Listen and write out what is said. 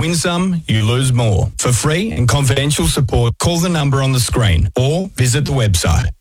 win some, you lose more. For free and confidential support, call the number on the screen or visit the website.